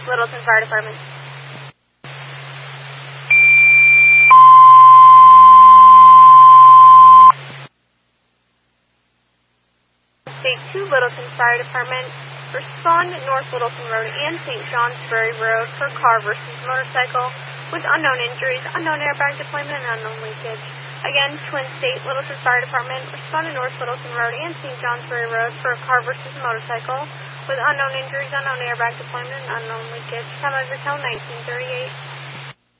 Littleton Fire Department. State 2 Littleton Fire Department. Respond North Littleton Road and St. Johnsbury Road for car versus motorcycle with unknown injuries, unknown airbag deployment, and unknown leakage. Again, Twin State Littleton Fire Department. Respond to North Littleton Road and St. Johnsbury Road for a car versus motorcycle with unknown injuries, unknown airbag deployment, and unknown leakage. Time of your tell 1938.